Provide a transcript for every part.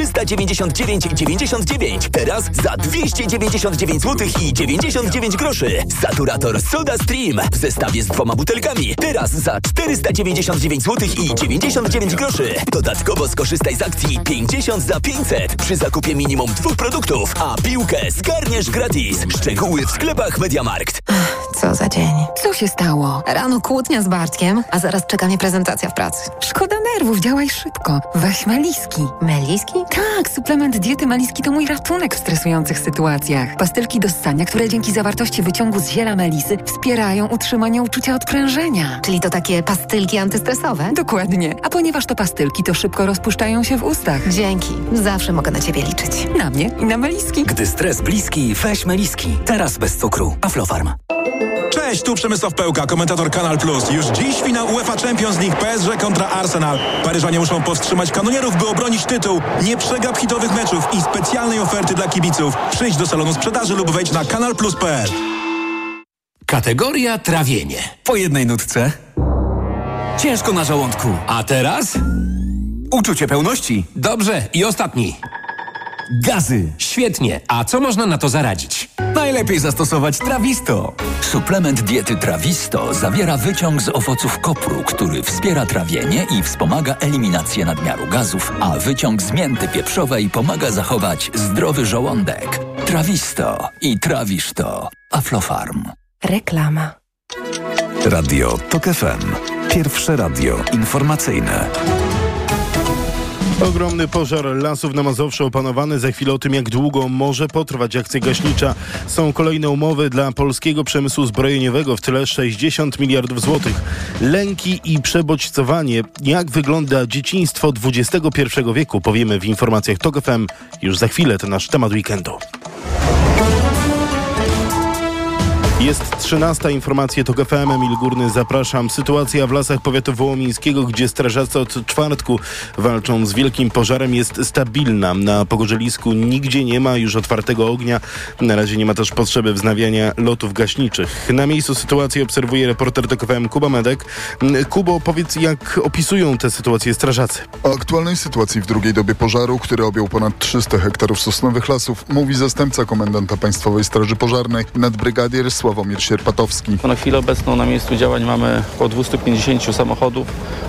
399,99. Teraz za 299 zł i 99 groszy. Saturator Soda Stream w zestawie z 2 butelkami. Teraz za 499 zł i 99 groszy. Dodatkowo skorzystaj z akcji 50 za 500 przy zakupie minimum 2 produktów, a piłkę zgarniesz gratis. Szczegóły w sklepach MediaMarkt. Co za dzień. Co się stało? Rano kłótnia z Bartkiem, a zaraz czeka mnie prezentacja w pracy. Szkoda nerwów, działaj szybko. Weź Meliski. Meliski? Tak, suplement diety Meliski to mój ratunek w stresujących sytuacjach. Pastylki do ssania, które dzięki zawartości wyciągu z ziela melisy wspierają utrzymanie uczucia odprężenia. Czyli to takie pastylki antystresowe? Dokładnie. A ponieważ to pastylki, to szybko rozpuszczają się w ustach. Dzięki. Zawsze mogę na ciebie liczyć. Na mnie i na Meliski. Gdy stres bliski, weź Meliski. Teraz bez cukru. Aflofarm. Cześć, tu Przemysław Pełka, komentator Kanal Plus. Już dziś finał UEFA Champions League PSG kontra Arsenal. Paryżanie muszą powstrzymać kanonierów, by obronić tytuł. Nie przegap hitowych meczów i specjalnej oferty dla kibiców. Przyjdź do salonu sprzedaży lub wejdź na kanalplus.pl. Kategoria trawienie. Po jednej nutce. Ciężko na żołądku. A teraz? Uczucie pełności. Dobrze, i ostatni. Gazy. Świetnie. A co można na to zaradzić? Najlepiej zastosować Trawisto. Suplement diety Trawisto zawiera wyciąg z owoców kopru, który wspiera trawienie i wspomaga eliminację nadmiaru gazów, a wyciąg z mięty pieprzowej pomaga zachować zdrowy żołądek. Trawisto i trawisz to. Aflofarm. Reklama. Radio TOK FM. Pierwsze radio informacyjne. Ogromny pożar lasów na Mazowszu opanowany. Za chwilę o tym, jak długo może potrwać akcja gaśnicza. Są kolejne umowy dla polskiego przemysłu zbrojeniowego, w tyle 60 miliardów złotych. Lęki i przebodźcowanie. Jak wygląda dzieciństwo XXI wieku? Powiemy w informacjach TOK FM już za chwilę. To nasz temat weekendu. Jest 13. Informacje TOK FM. Emil Górny, zapraszam. Sytuacja w lasach powiatu wołomińskiego, gdzie strażacy od czwartku walczą z wielkim pożarem, jest stabilna. Na pogorzelisku nigdzie nie ma już otwartego ognia. Na razie nie ma też potrzeby wznawiania lotów gaśniczych. Na miejscu sytuację obserwuje reporter TOK FM Kuba Medek. Kubo, powiedz, jak opisują tę sytuację strażacy? O aktualnej sytuacji w drugiej dobie pożaru, który objął ponad 300 hektarów sosnowych lasów, mówi zastępca komendanta Państwowej Straży Pożarnej, nadbrygadier Sławomir Sierpatowski. Na chwilę obecną na miejscu działań mamy około 250 samochodów,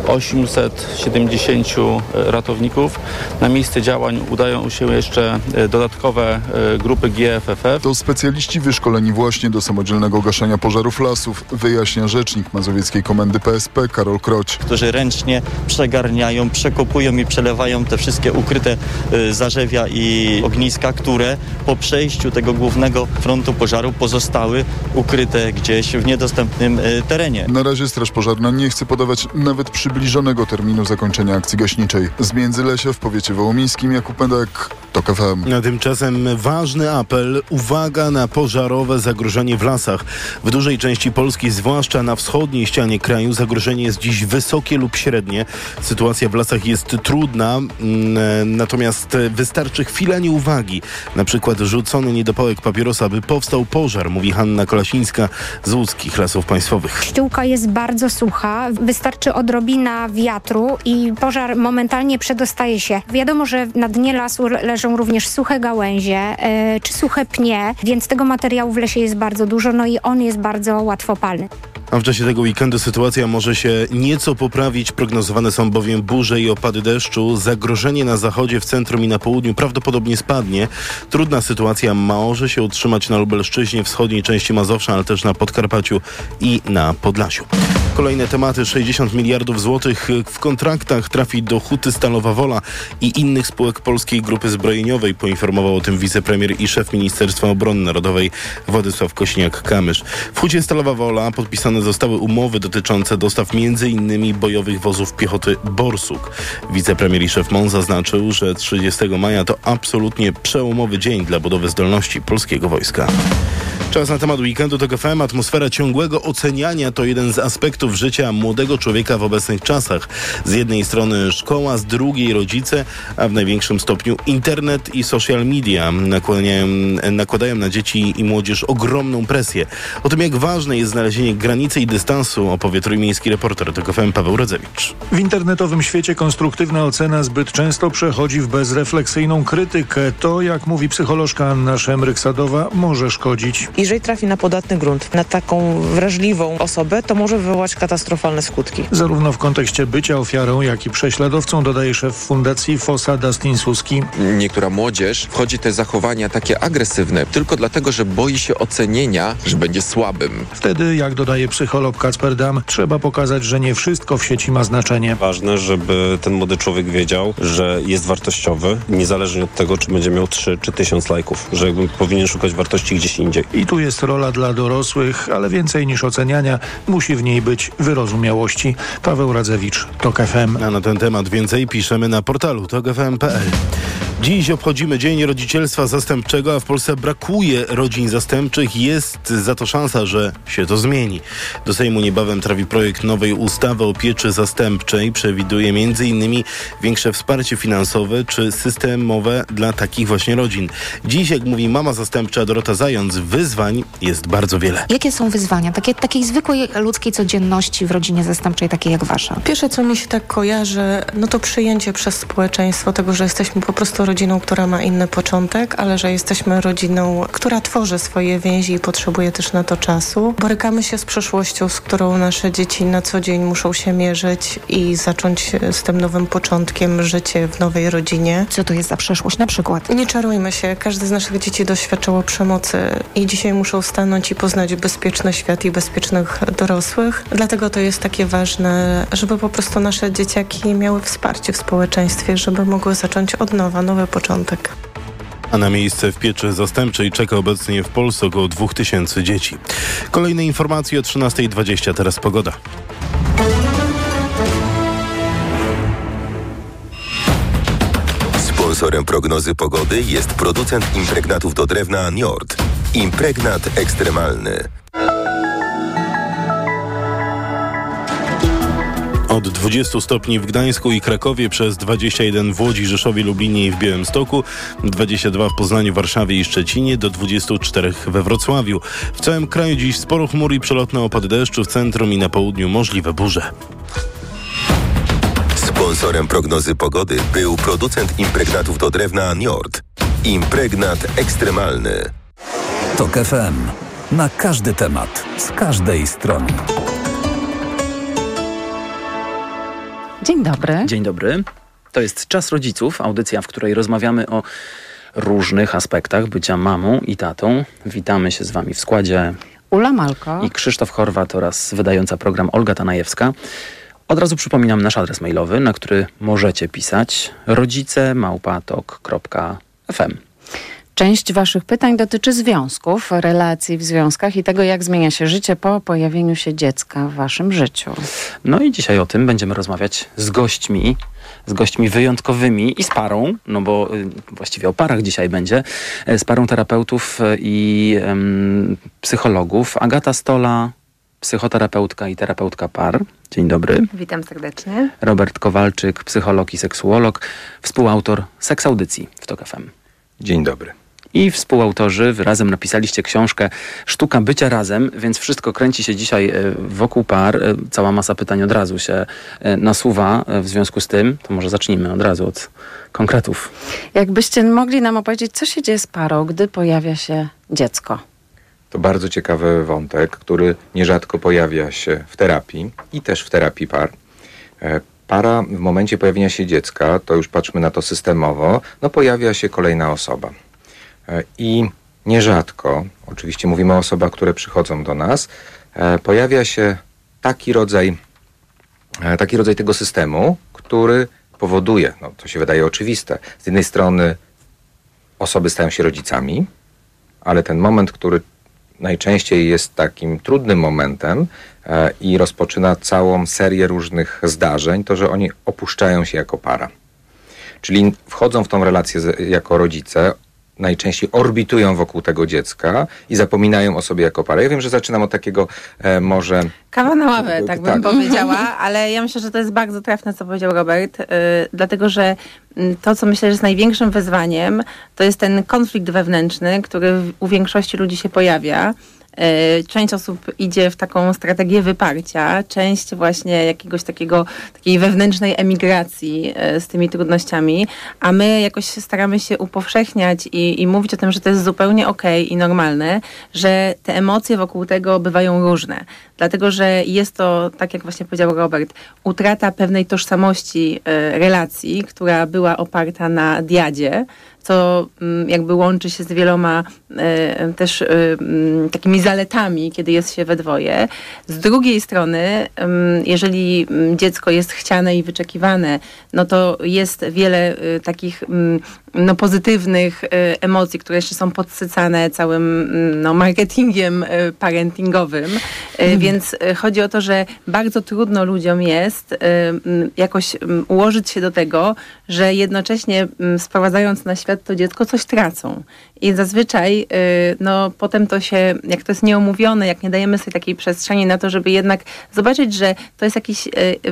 870 ratowników. Na miejsce działań udają się jeszcze dodatkowe grupy GFFF. To specjaliści wyszkoleni właśnie do samodzielnego gaszenia pożarów lasów, wyjaśnia rzecznik Mazowieckiej Komendy PSP Karol Kroć. Którzy ręcznie przegarniają, przekopują i przelewają te wszystkie ukryte zarzewia i ogniska, które po przejściu tego głównego frontu pożaru pozostały ukryte gdzieś w niedostępnym terenie. Na razie Straż Pożarna nie chce podawać nawet przybliżonego terminu zakończenia akcji gaśniczej. Z Międzylesia w powiecie wołomińskim Jakub Medek, TOK FM. A tymczasem ważny apel. Uwaga na pożarowe zagrożenie w lasach. W dużej części Polski, zwłaszcza na wschodniej ścianie kraju, zagrożenie jest dziś wysokie lub średnie. Sytuacja w lasach jest trudna, natomiast wystarczy chwila nieuwagi. Na przykład rzucony niedopałek papierosa, by powstał pożar, mówi Hanna Kolasińska z Łódzkich Lasów Państwowych. Ściółka jest bardzo sucha, wystarczy odrobina wiatru i pożar momentalnie przedostaje się. Wiadomo, że na dnie lasu leżą również suche gałęzie czy suche pnie, więc tego materiału w lesie jest bardzo dużo, no i on jest bardzo łatwopalny. A w czasie tego weekendu sytuacja może się nieco poprawić. Prognozowane są bowiem burze i opady deszczu. Zagrożenie na zachodzie, w centrum i na południu prawdopodobnie spadnie. Trudna sytuacja może się utrzymać na Lubelszczyźnie, wschodniej części Mazowsza, ale też na Podkarpaciu i na Podlasiu. Kolejne tematy. 60 miliardów złotych w kontraktach trafi do Huty Stalowa Wola i innych spółek Polskiej Grupy Zbrojeniowej. Poinformował o tym wicepremier i szef Ministerstwa Obrony Narodowej Władysław Kośniak-Kamysz. W Hucie Stalowa Wola podpisane zostały umowy dotyczące dostaw m.in. bojowych wozów piechoty Borsuk. Wicepremier i szef MON zaznaczył, że 30 maja to absolutnie przełomowy dzień dla budowy zdolności polskiego wojska. Czas na temat weekendu TOK FM. Atmosfera ciągłego oceniania to jeden z aspektów życia młodego człowieka w obecnych czasach. Z jednej strony szkoła, z drugiej rodzice, a w największym stopniu internet i social media nakładają na dzieci i młodzież ogromną presję. O tym, jak ważne jest znalezienie granicy i dystansu, opowie trójmiejski reporter TOK FM Paweł Radzewicz. W internetowym świecie konstruktywna ocena zbyt często przechodzi w bezrefleksyjną krytykę. To, jak mówi psycholożka Anna Szemryk-Sadowa, może szkodzić. Jeżeli trafi na podatny grunt, na taką wrażliwą osobę, to może wywołać katastrofalne skutki. Zarówno w kontekście bycia ofiarą, jak i prześladowcą, dodaje szef fundacji FOSA Dustin Suski. Niektóra młodzież wchodzi w te zachowania takie agresywne, tylko dlatego, że boi się ocenienia, że będzie słabym. Wtedy, jak dodaje psycholog Kacper Dam, trzeba pokazać, że nie wszystko w sieci ma znaczenie. Ważne, żeby ten młody człowiek wiedział, że jest wartościowy, niezależnie od tego, czy będzie miał 3 czy 1000 lajków, że powinien szukać wartości gdzieś indziej. I tu jest rola dla dorosłych, ale więcej niż oceniania, musi w niej być wyrozumiałości. Paweł Radzewicz, TOK FM. A na ten temat więcej piszemy na portalu tokfm.pl. Dziś obchodzimy Dzień Rodzicielstwa Zastępczego, a w Polsce brakuje rodzin zastępczych. Jest za to szansa, że się to zmieni. Do Sejmu niebawem trafi projekt nowej ustawy o pieczy zastępczej. Przewiduje m.in. większe wsparcie finansowe czy systemowe dla takich właśnie rodzin. Dziś, jak mówi mama zastępcza Dorota Zając, wyzwań jest bardzo wiele. Jakie są wyzwania? Takiej zwykłej ludzkiej codzienności w rodzinie zastępczej, takiej jak wasza? Pierwsze, co mi się tak kojarzy, no to przyjęcie przez społeczeństwo tego, że jesteśmy po prostu rodziną, która ma inny początek, ale że jesteśmy rodziną, która tworzy swoje więzi i potrzebuje też na to czasu. Borykamy się z przeszłością, z którą nasze dzieci na co dzień muszą się mierzyć i zacząć z tym nowym początkiem życie w nowej rodzinie. Co to jest za przeszłość na przykład? Nie czarujmy się. Każde z naszych dzieci doświadczyło przemocy i dzisiaj muszą stanąć i poznać bezpieczny świat i bezpiecznych dorosłych. Dlatego to jest takie ważne, żeby po prostu nasze dzieciaki miały wsparcie w społeczeństwie, żeby mogły zacząć od nowa, nowy początek. A na miejsce w pieczy zastępczej czeka obecnie w Polsce około 2000 dzieci. Kolejne informacje o 13:20. Teraz pogoda. Sponsorem prognozy pogody jest producent impregnatów do drewna Njord. Impregnat ekstremalny. Od 20 stopni w Gdańsku i Krakowie, przez 21 w Łodzi, Rzeszowie, Lublinie i w Białymstoku, 22 w Poznaniu, Warszawie i Szczecinie, do 24 we Wrocławiu. W całym kraju dziś sporo chmur i przelotne opady deszczu, w centrum i na południu możliwe burze. Sponsorem prognozy pogody był producent impregnatów do drewna Njord. Impregnat ekstremalny. TOK FM. Na każdy temat, z każdej strony. Dzień dobry. Dzień dobry. To jest Czas Rodziców, audycja, w której rozmawiamy o różnych aspektach bycia mamą i tatą. Witamy się z wami w składzie Ula Malko i Krzysztof Chorwat oraz wydająca program Olga Tanajewska. Od razu przypominam nasz adres mailowy, na który możecie pisać rodzice@tok.fm. Część waszych pytań dotyczy związków, relacji w związkach i tego, jak zmienia się życie po pojawieniu się dziecka w waszym życiu. No i dzisiaj o tym będziemy rozmawiać z gośćmi wyjątkowymi i z parą, no bo właściwie o parach dzisiaj będzie, z parą terapeutów i psychologów. Agata Stola, psychoterapeutka i terapeutka par. Dzień dobry. Witam serdecznie. Robert Kowalczyk, psycholog i seksuolog, współautor Seks Audycji w TOK FM. Dzień dobry. I współautorzy, wy razem napisaliście książkę Sztuka bycia razem, więc wszystko kręci się dzisiaj wokół par. Cała masa pytań od razu się nasuwa w związku z tym. To może zacznijmy od razu od konkretów. Jakbyście mogli nam opowiedzieć, co się dzieje z parą, gdy pojawia się dziecko? To bardzo ciekawy wątek, który nierzadko pojawia się w terapii i też w terapii par. Para w momencie pojawienia się dziecka, to już patrzmy na to systemowo, no pojawia się kolejna osoba. I nierzadko, oczywiście mówimy o osobach, które przychodzą do nas, pojawia się taki rodzaj tego systemu, który powoduje, no to się wydaje oczywiste, z jednej strony osoby stają się rodzicami, ale ten moment, który najczęściej jest takim trudnym momentem i rozpoczyna całą serię różnych zdarzeń, to że oni opuszczają się jako para. Czyli wchodzą w tą relację jako rodzice, najczęściej orbitują wokół tego dziecka i zapominają o sobie jako parę. Ja wiem, że zaczynam od takiego może... Kawa na ławę, tak bym powiedziała, ale ja myślę, że to jest bardzo trafne, co powiedział Robert, dlatego, że to, co myślę, że jest największym wyzwaniem, to jest ten konflikt wewnętrzny, który u większości ludzi się pojawia. Część osób idzie w taką strategię wyparcia, część właśnie jakiegoś takiej wewnętrznej emigracji z tymi trudnościami, a my jakoś staramy się upowszechniać i mówić o tym, że to jest zupełnie okej i normalne, że te emocje wokół tego bywają różne. Dlatego, że jest to, tak jak właśnie powiedział Robert, utrata pewnej tożsamości relacji, która była oparta na diadzie, co jakby łączy się z wieloma też takimi zaletami, kiedy jest się we dwoje. Z drugiej strony, jeżeli dziecko jest chciane i wyczekiwane, no to jest wiele takich pozytywnych emocji, które jeszcze są podsycane całym marketingiem parentingowym. Więc chodzi o to, że bardzo trudno ludziom jest jakoś ułożyć się do tego, że jednocześnie sprowadzając na świat to dziecko, coś tracą. I zazwyczaj potem to się, jak to jest nieomówione, jak nie dajemy sobie takiej przestrzeni na to, żeby jednak zobaczyć, że to jest jakiś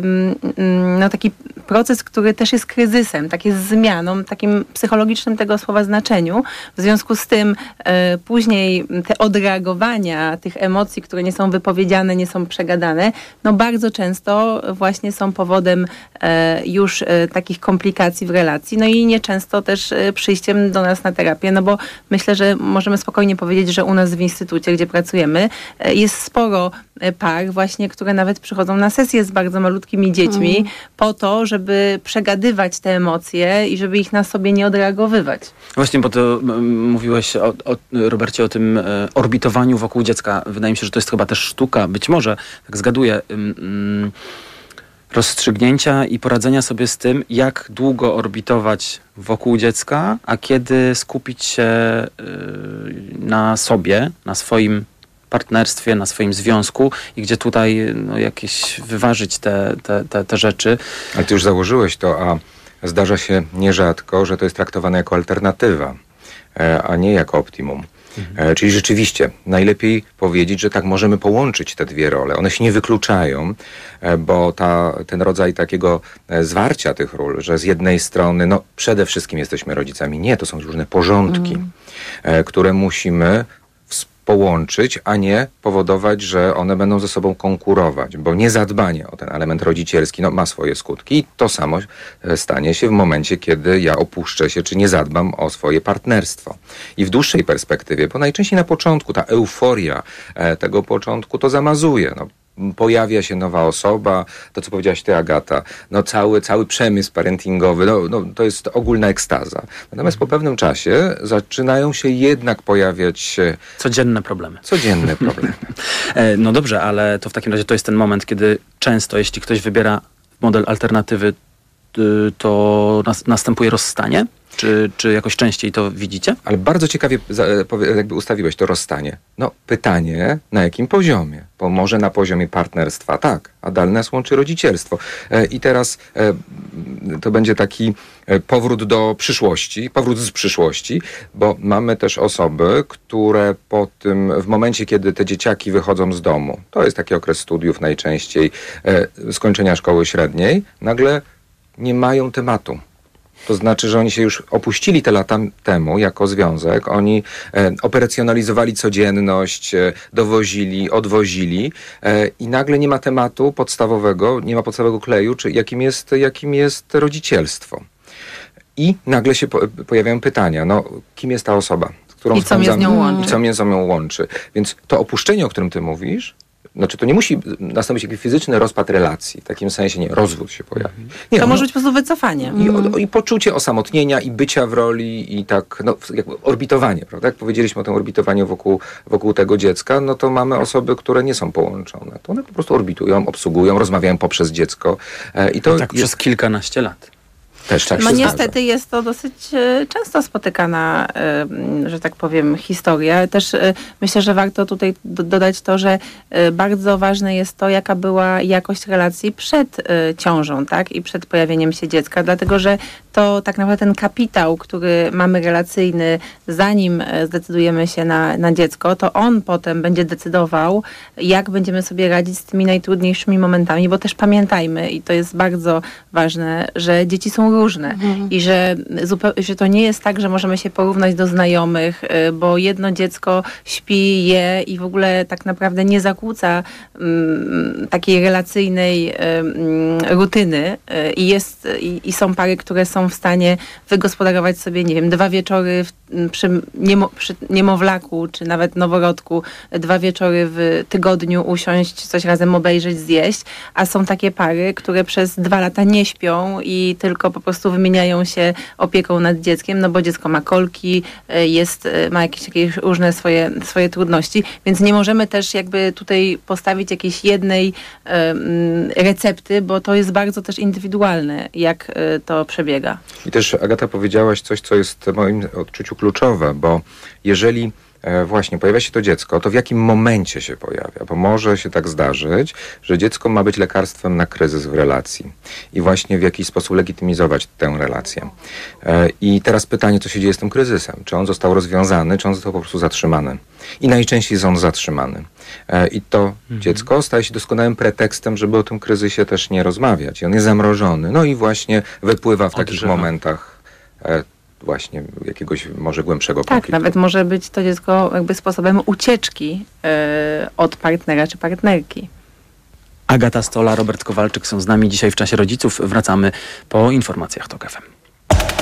taki proces, który też jest kryzysem, tak jest zmianą, takim psychologicznym tego słowa znaczeniu. W związku z tym później te odreagowania tych emocji, które nie są wypowiedziane, nie są przegadane, bardzo często właśnie są powodem już takich komplikacji w relacji, i nieczęsto też przyjściem do nas na terapię, bo myślę, że możemy spokojnie powiedzieć, że u nas w instytucie, gdzie pracujemy, jest sporo par właśnie, które nawet przychodzą na sesje z bardzo malutkimi dziećmi po to, żeby przegadywać te emocje i żeby ich na sobie nie odreagowywać. Właśnie, bo to mówiłeś, Robercie, o tym orbitowaniu wokół dziecka. Wydaje mi się, że to jest chyba też sztuka, być może, tak zgaduję, rozstrzygnięcia i poradzenia sobie z tym, jak długo orbitować wokół dziecka, a kiedy skupić się na sobie, na swoim partnerstwie, na swoim związku i gdzie tutaj jakieś wyważyć te rzeczy. Ale ty już założyłeś to, a zdarza się nierzadko, że to jest traktowane jako alternatywa, a nie jako optimum. Czyli rzeczywiście najlepiej powiedzieć, że tak możemy połączyć te dwie role. One się nie wykluczają, bo ten rodzaj takiego zwarcia tych ról, że z jednej strony przede wszystkim jesteśmy rodzicami. Nie, to są różne porządki, które musimy połączyć, a nie powodować, że one będą ze sobą konkurować, bo niezadbanie o ten element rodzicielski ma swoje skutki i to samo stanie się w momencie, kiedy ja opuszczę się, czy nie zadbam o swoje partnerstwo. I w dłuższej perspektywie, bo najczęściej na początku ta euforia tego początku to zamazuje. Pojawia się nowa osoba, to co powiedziałaś ty, Agata, cały przemysł parentingowy, to jest ogólna ekstaza. Natomiast po pewnym czasie zaczynają się jednak pojawiać codzienne problemy. No dobrze, ale to w takim razie to jest ten moment, kiedy często, jeśli ktoś wybiera model alternatywy, to następuje rozstanie? Czy jakoś częściej to widzicie? Ale bardzo ciekawie jakby ustawiłeś to rozstanie. Pytanie, na jakim poziomie? Bo może na poziomie partnerstwa, tak, a dalej nas łączy rodzicielstwo. I teraz to będzie taki powrót do przyszłości, powrót z przyszłości, bo mamy też osoby, które w momencie, kiedy te dzieciaki wychodzą z domu, to jest taki okres studiów najczęściej, skończenia szkoły średniej, nagle nie mają tematu. To znaczy, że oni się już opuścili te lata temu jako związek. Oni operacjonalizowali codzienność, dowozili, odwozili i nagle nie ma tematu podstawowego, nie ma podstawowego kleju, czy jakim jest rodzicielstwo. I nagle się pojawiają pytania, kim jest ta osoba, z którą I co mnie z nią łączy. I co mnie z nią łączy. Więc to opuszczenie, o którym ty mówisz, to nie musi nastąpić jakiś fizyczny rozpad relacji. W takim sensie, rozwód się pojawi. To może być po prostu wycofanie. I poczucie osamotnienia i bycia w roli i tak, jakby orbitowanie, prawda? Jak powiedzieliśmy o tym orbitowaniu wokół tego dziecka, to mamy osoby, które nie są połączone. To one po prostu orbitują, obsługują, rozmawiają poprzez dziecko. I to tak przez kilkanaście lat. Też tak się niestety jest to dosyć często spotykana, że tak powiem, historia. Też myślę, że warto tutaj dodać to, że bardzo ważne jest to, jaka była jakość relacji przed ciążą, tak? I przed pojawieniem się dziecka, dlatego że to tak naprawdę ten kapitał, który mamy relacyjny, zanim zdecydujemy się na dziecko, to on potem będzie decydował, jak będziemy sobie radzić z tymi najtrudniejszymi momentami, bo też pamiętajmy, i to jest bardzo ważne, że dzieci są różne i że to nie jest tak, że możemy się porównać do znajomych, bo jedno dziecko śpi, je i w ogóle tak naprawdę nie zakłóca takiej relacyjnej rutyny i są pary, które są w stanie wygospodarować sobie, nie wiem, 2 wieczory przy niemowlaku, czy nawet noworodku, 2 wieczory w tygodniu usiąść, coś razem obejrzeć, zjeść, a są takie pary, które przez 2 lata nie śpią i tylko po prostu wymieniają się opieką nad dzieckiem, no bo dziecko ma kolki, ma jakieś różne swoje trudności, więc nie możemy też jakby tutaj postawić jakiejś jednej recepty, bo to jest bardzo też indywidualne, jak to przebiega. I też, Agata, powiedziałaś coś, co jest w moim odczuciu kluczowe, bo jeżeli właśnie pojawia się to dziecko, to w jakim momencie się pojawia? Bo może się tak zdarzyć, że dziecko ma być lekarstwem na kryzys w relacji i właśnie w jakiś sposób legitymizować tę relację. I teraz pytanie, co się dzieje z tym kryzysem? Czy on został rozwiązany, czy on został po prostu zatrzymany? I najczęściej jest on zatrzymany. I to dziecko staje się doskonałym pretekstem, żeby o tym kryzysie też nie rozmawiać. I on jest zamrożony. No i właśnie wypływa w takich momentach właśnie jakiegoś może głębszego konfliktu. Tak, nawet może być to dziecko jakby sposobem ucieczki od partnera czy partnerki. Agata Stola, Robert Kowalczyk są z nami dzisiaj w Czasie Rodziców. Wracamy po informacjach TOK FM.